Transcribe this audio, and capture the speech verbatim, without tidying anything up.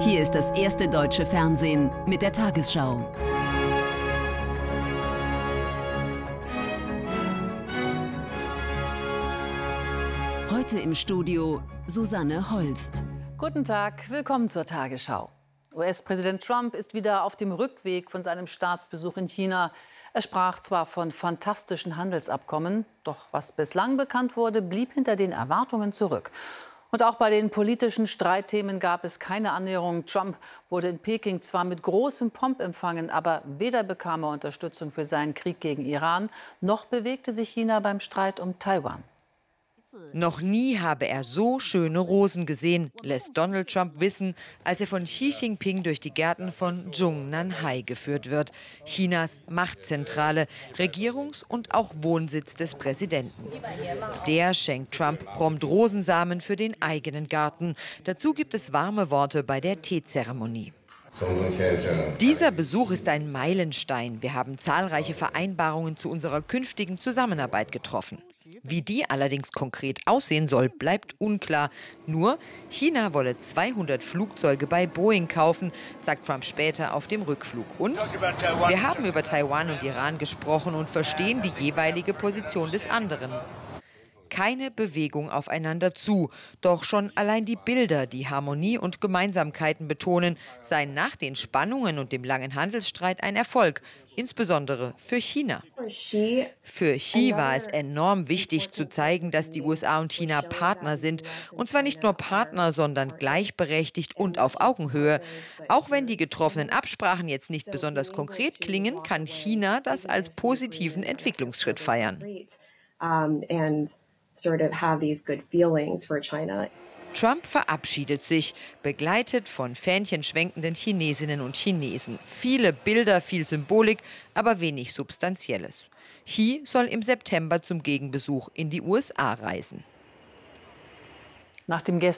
Hier ist das erste deutsche Fernsehen mit der Tagesschau. Heute im Studio Susanne Holst. Guten Tag, willkommen zur Tagesschau. U S-Präsident Trump ist wieder auf dem Rückweg von seinem Staatsbesuch in China. Er sprach zwar von fantastischen Handelsabkommen, doch was bislang bekannt wurde, blieb hinter den Erwartungen zurück. Und auch bei den politischen Streitthemen gab es keine Annäherung. Trump wurde in Peking zwar mit großem Pomp empfangen, aber weder bekam er Unterstützung für seinen Krieg gegen Iran, noch bewegte sich China beim Streit um Taiwan. Noch nie habe er so schöne Rosen gesehen, lässt Donald Trump wissen, als er von Xi Jinping durch die Gärten von Zhongnanhai geführt wird, Chinas Machtzentrale, Regierungs- und auch Wohnsitz des Präsidenten. Der schenkt Trump prompt Rosensamen für den eigenen Garten. Dazu gibt es warme Worte bei der Teezeremonie. Dieser Besuch ist ein Meilenstein. Wir haben zahlreiche Vereinbarungen zu unserer künftigen Zusammenarbeit getroffen. Wie die allerdings konkret aussehen soll, bleibt unklar. Nur China wolle zweihundert Flugzeuge bei Boeing kaufen, sagt Trump später auf dem Rückflug. Und wir haben über Taiwan und Iran gesprochen und verstehen die jeweilige Position des anderen. Keine Bewegung aufeinander zu. Doch schon allein die Bilder, die Harmonie und Gemeinsamkeiten betonen, seien nach den Spannungen und dem langen Handelsstreit ein Erfolg, insbesondere für China. Für Xi war es enorm wichtig zu zeigen, dass die U S A und China Partner sind. Und zwar nicht nur Partner, sondern gleichberechtigt und auf Augenhöhe. Auch wenn die getroffenen Absprachen jetzt nicht besonders konkret klingen, kann China das als positiven Entwicklungsschritt feiern. Sort of have these good feelings for China. Trump verabschiedet sich, begleitet von fähnchenschwenkenden Chinesinnen und Chinesen. Viele Bilder, viel Symbolik, aber wenig Substanzielles. Xi soll im September zum Gegenbesuch in die U S A reisen. Nach dem